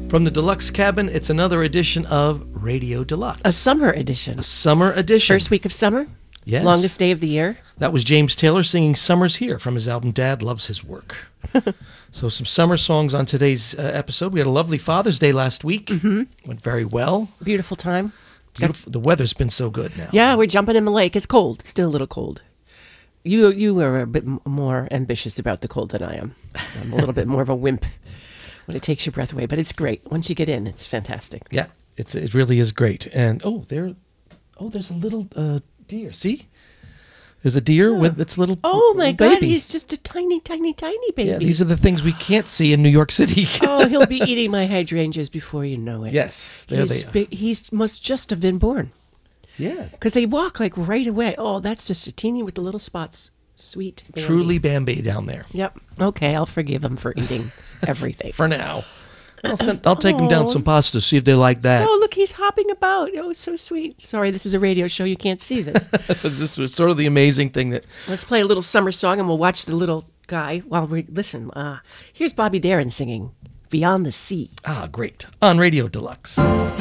From the Deluxe Cabin, it's another edition of Radio Deluxe. A summer edition. A summer edition. First week of summer? Yes. Longest day of the year? That was James Taylor singing Summer's Here from his album Dad Loves His Work. So some summer songs on today's episode. We had a lovely Father's Day last week. Mm-hmm. Went very well. Beautiful time. Beautiful. The weather's been so good now. Yeah, we're jumping in the lake. It's cold. It's still a little cold. You are a bit more ambitious about the cold than I am. I'm a little bit more of a wimp when it takes your breath away. But it's great. Once you get in, it's fantastic. Yeah, it really is great. And there's a little deer. See? There's a deer with its little Oh my baby. God, he's just a tiny, tiny, tiny baby. Yeah, these are the things we can't see in New York City. Oh, he'll be eating my hydrangeas before you know it. Yes, there they are. He must just have been born. Yeah. Because they walk like right away. Oh, that's just a teeny with the little spots. Sweet Bambi. Truly Bambi down there. Yep. Okay, I'll forgive him for eating everything. For now. I'll take them down some pasta, see if they like that. So, look, he's hopping about. Oh, it's so sweet. Sorry, this is a radio show. You can't see this. This was sort of the amazing thing that... Let's play a little summer song, and we'll watch the little guy while we listen. Here's Bobby Darin singing Beyond the Sea. Great. On Radio Deluxe.